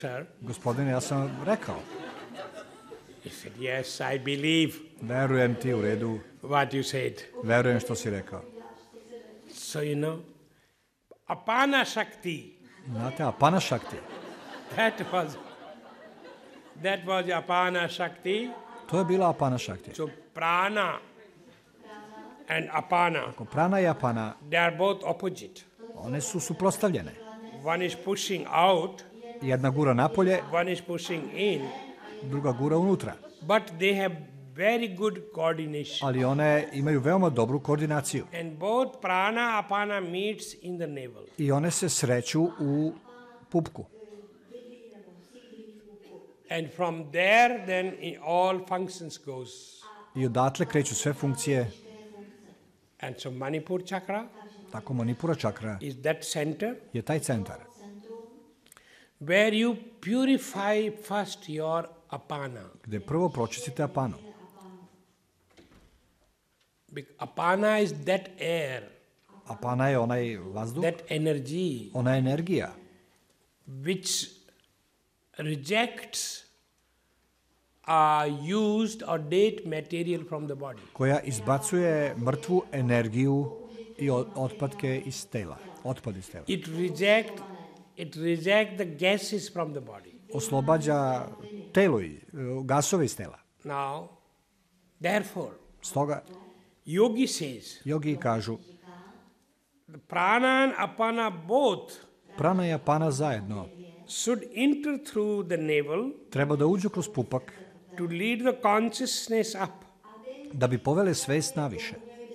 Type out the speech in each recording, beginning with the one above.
Sir, Gospodine, ja sam rekao. he said, yes, I believe Verujem ti, u redu. what you said. Verujem što si rekao. So, Apana Shakti, Znate, Apana Shakti, that was Apana Shakti. to je bila Apana Shakti. So, Prana and Apana, Ako prana i Apana, they are both opposite. one su suprotstavljene. One is pushing out, Jedna gura napolje, one is pushing in, druga gura unutra. but they have very good coordination. Ali one imaju veoma dobru koordinaciju. And both Prana, Apana meets in the navel. I one se sreću u pupku. And from there, then all functions goes. I odatle kreću sve funkcije. And so Manipur chakra Tako Manipura čakra is that center je taj centar. where you purify first your Apana. Gde prvo pročistite Apanu. Apana is that air, Apana je onaj vazduh, that energy ona energija which rejects used or dead material from the body. koja izbacuje mrtvu energiju i otpadke iz tela. Otpad iz tela. It rejects the gases from the body. Oslobađa telo i gasove iz tela. Now, therefore, Stoga, yogi says, jogi kažu, the prana and apana both prana i apana zajedno should enter through the navel treba da uđu kroz pupak to lead the consciousness up. da bi povele svest naviše.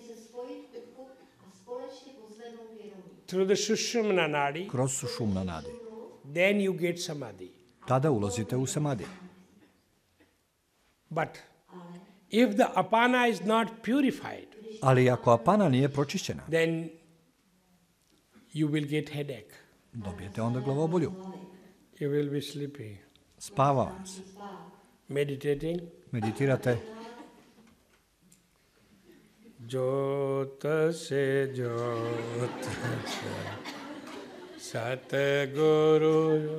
Through the Sushumna Nadi, Kroz sušumna nadi. then you get samadhi. Tada ulazite u samadhi. But if the apana is not purified, Ali ako apana nije pročišćena, then you will get headache. dobijete onda glavobolju. You will be sleepy. Spava vam se. Meditating. Meditirate. Jota se jota se Satguru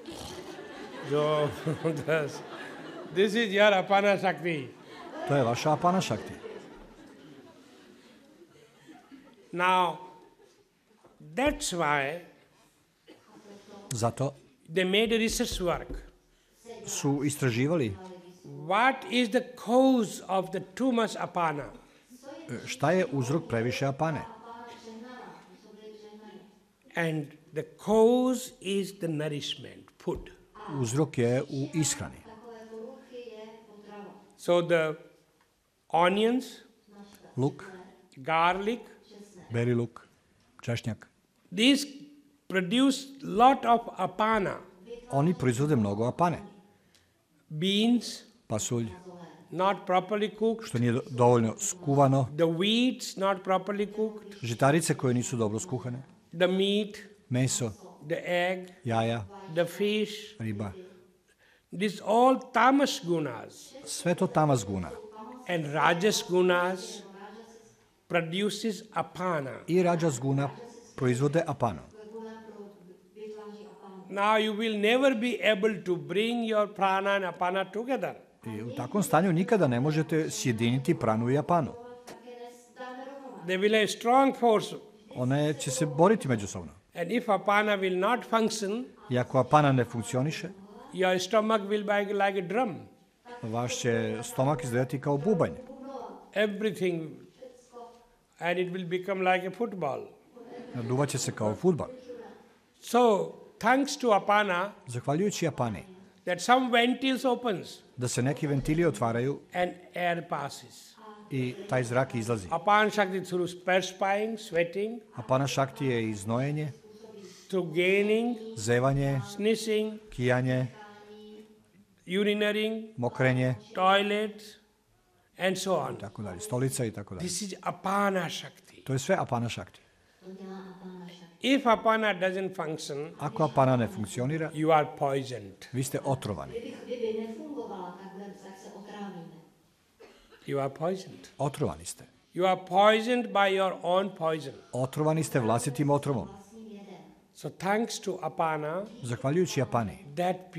Jota se. This is your apana shakti. To je vaša apana šakti. Now, that's why Zato they made a research work. su istraživali What is the cause of the too much apana? šta je uzrok previše apane. And the cause is the nourishment, food. Uzrok je u ishrani. So the onions, Luk, garlic, beli luk, češnjak. these produce lot of apana. Oni proizvode mnogo apane. Beans, Pasulj, not properly cooked. što nije dovoljno skuvano. The wheats, not properly cooked. Žitarice koje nisu dobro skuhane. The meat, Meso, the egg, jaja, the fish. riba. These all tamas gunas. Sve to tamas guna. And rajas gunas produces apana. I rađas guna proizvode apanu. Now you will never be able to bring your prana and apana together. I u takvom stanju nikada ne možete sjediniti pranu i apanu. They will have strong force. One će se boriti međusobno. And if apana will not function, I ako apana ne funkcioniše, your stomach will be like a drum. vaš će stomak izgledati kao bubanj. Everything. And it will become like a football. Naduvaće se kao fudbal. So, thanks to apana, Zahvaljujući apani, that some ventils opens da se neki ventili otvaraju and air passes. i taj zrak izlazi. Apana Shakti through perspiring, sweating, Apana šakti je i znojenje, through gaining, zevanje, sneezing, kijanje, urinating, mokrenje, toilet, and so on. tako dalje, stolica i tako dalje. This is apana Shakti. To je sve apana šakti. If apana doesn't function, Ako apana ne funkcionira, you are poisoned. vi ste otrovani. You are poisoned. Otrovani ste. You are poisoned by your own poison. Otrovani ste vlastitim otrovom. So thanks to Apana, Zahvaljujući Japani, that